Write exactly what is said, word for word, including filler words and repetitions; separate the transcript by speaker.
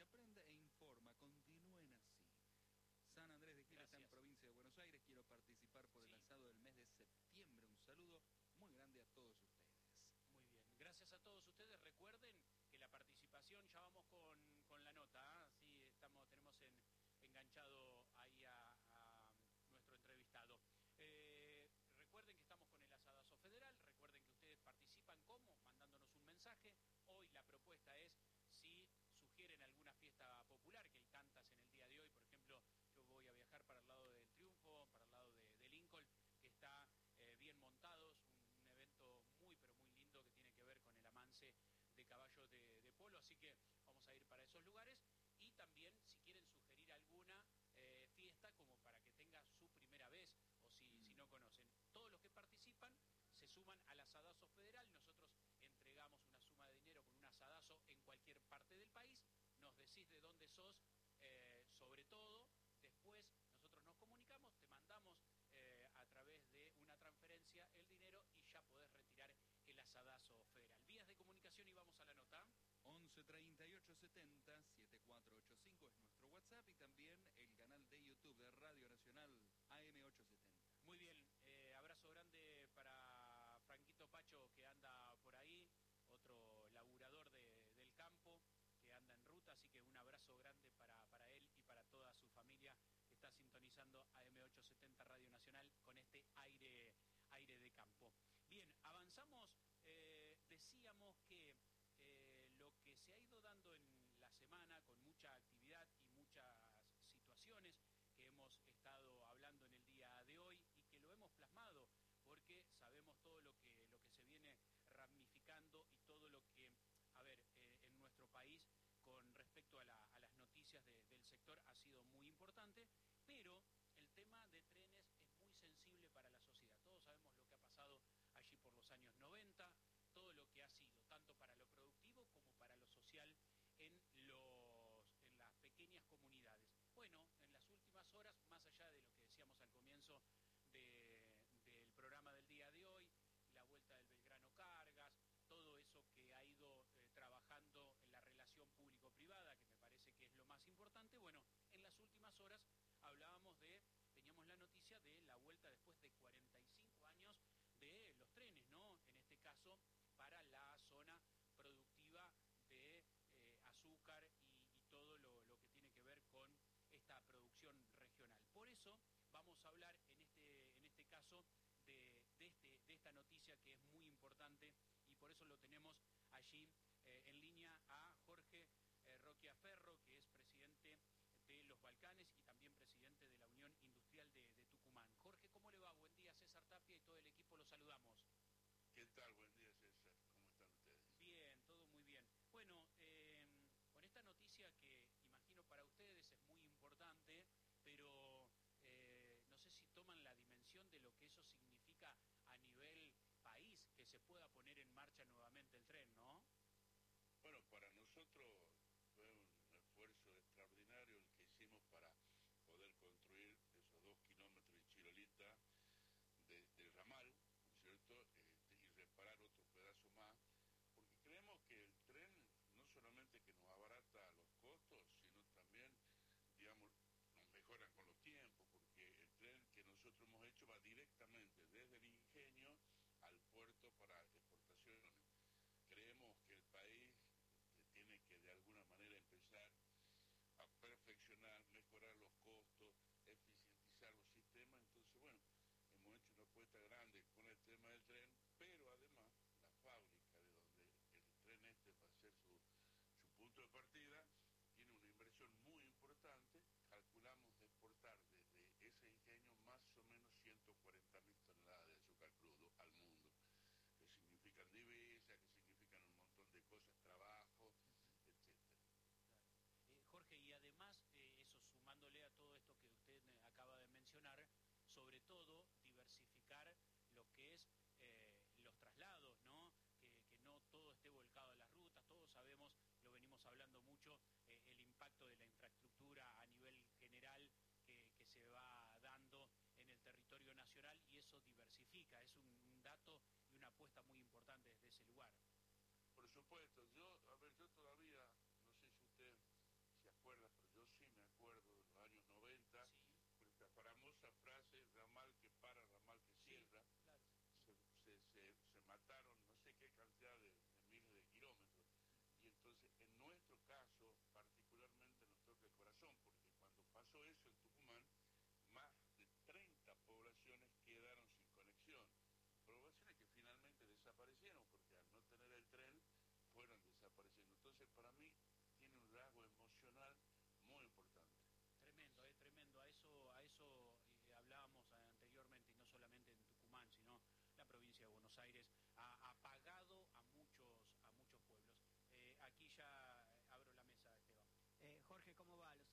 Speaker 1: aprende e informa. Continúen así. San Andrés de Giles está en provincia de Buenos Aires. Quiero participar por sí. el asado del mes de septiembre. Un saludo muy grande a todos ustedes.
Speaker 2: Muy bien, gracias a todos ustedes. Recuerden que la participación, ya vamos con, con la nota, ¿eh? Sí, estamos, tenemos en, enganchado ahí a, a nuestro entrevistado. Eh, recuerden que estamos con el Asadazo Federal, recuerden que ustedes participan, ¿cómo? Mandándonos un mensaje. Hoy la propuesta es si sugieren alguna fiesta popular, que hay tantas en el día de hoy. Por ejemplo, yo voy a viajar para el lado del Triunfo, para el lado de, de Lincoln, que está eh, bien montados, un, un evento muy pero muy lindo que tiene que ver con el amance de caballos de, de polo, así que vamos a ir para esos lugares. Y también si quieren sugerir alguna eh, fiesta como para que tenga su primera vez, o si, mm. si no conocen, todos los que participan se suman al Asadazo Federal. Nosotros entregamos una suma de dinero con un asadazo en cualquier parte del país. Nos decís de dónde sos, eh, sobre todo. Después nosotros nos comunicamos, te mandamos eh, a través de una transferencia el dinero y ya podés retirar el Asadazo Federal. Vías de comunicación y vamos a la nota.
Speaker 1: once treinta y ocho setenta setenta y cuatro ochenta y cinco es nuestro WhatsApp y también el canal de YouTube de Radio Nacional A M ochocientos setenta.
Speaker 2: Muy bien, eh, abrazo grande para Franquito Pacho que anda por ahí, otro laburador de, del campo que anda en ruta, así que un abrazo grande para, para él y para toda su familia que está sintonizando A M ochocientos setenta Radio Nacional con este aire, aire de campo. Bien, avanzamos, eh, decíamos que eh, lo que se ha ido dando en la semana con mucha actividad y muchas situaciones que hemos estado hablando en el día de hoy y que lo hemos plasmado porque sabemos todo lo que, lo que se viene ramificando y todo lo que, a ver, eh, en nuestro país con respecto a, la, a las noticias de, del sector ha sido muy importante, pero el tema de trenes es muy sensible para la sociedad. Todos sabemos lo que ha pasado allí por los años noventa, todo lo que ha sido, tanto para lo productivo como para lo social en, los, en las pequeñas comunidades. Bueno, en las últimas horas, más allá de lo que decíamos al comienzo de, del programa del día de hoy, la vuelta del Belgrano Cargas, todo eso que ha ido eh, trabajando en la relación público-privada, que me parece que es lo más importante, bueno, en las últimas horas hablábamos de, teníamos la noticia de la vuelta después de cuarenta y cinco años de los trenes, ¿no? En este caso, para la zona productiva de eh, azúcar y, y todo lo, lo que tiene que ver con esta producción regional. Por eso vamos a hablar en este, en este caso de, de, este, de esta noticia que es muy importante y por eso lo tenemos allí eh, en línea a Jorge eh, Roquiaferro, que es presidente de los Balcanes y también presidente de la Unión Industrial de, de Tucumán. Jorge, ¿cómo le va? Buen día, César Tapia y todo el equipo, los saludamos.
Speaker 3: ¿Qué tal? Buen día, César. ¿Cómo están ustedes?
Speaker 2: Bien, todo muy bien. Bueno, eh, con esta noticia que imagino para ustedes es muy importante, pero eh, no sé si toman la dimensión de lo que eso significa a nivel país, que se pueda poner en marcha nuevamente el tren, ¿no?
Speaker 3: Bueno, para nosotros fue un esfuerzo extraordinario el que hicimos para poder construir esos dos kilómetros de Chirolita de, del ramal, ¿no es cierto? Este, y reparar otro pedazo más, porque creemos que el tren no solamente que nos abarata los costos, sino también, digamos, nos mejoran con los tiempos, porque el tren que nosotros hemos hecho va directamente desde el ingenio al puerto para exportaciones. Creemos que el país tiene que de alguna manera empezar a perfeccionar, mejorar los costos, eficientizar los sistemas. Entonces, bueno, hemos hecho una apuesta grande con el tema del tren, pero además la fábrica de donde el tren este va a ser su, su punto de partida tiene una inversión muy importante. Calculamos de exportar desde ese ingenio más o menos ciento cuarenta mil toneladas de azúcar crudo al mundo, que significan divisas, que significan un montón de cosas, trabajo, etcétera.
Speaker 2: Eh, Jorge, y además, eh, eso sumándole a todo esto que usted acaba de mencionar, sobre todo diversificar lo que es eh, los traslados, ¿no? Que, que no todo esté volcado a las rutas, todos sabemos, lo venimos hablando mucho, eh, el impacto de la infraestructura a nivel general que, que se va dando en el territorio nacional y eso diversifica, es un, un dato y una apuesta muy importante desde ese lugar.
Speaker 3: Por supuesto, yo, a ver, yo todavía, no sé si usted pasó eso en Tucumán, más de treinta poblaciones quedaron sin conexión. Poblaciones que finalmente desaparecieron porque al no tener el tren fueron desapareciendo. Entonces para mí tiene un rasgo emocional muy importante.
Speaker 2: Tremendo, eh, tremendo. A eso, a eso eh, hablábamos anteriormente, y no solamente en Tucumán, sino la provincia de Buenos Aires ha apagado a muchos, a muchos pueblos. Eh, aquí ya abro la mesa, Esteban.
Speaker 4: Eh, Jorge, ¿cómo va? Los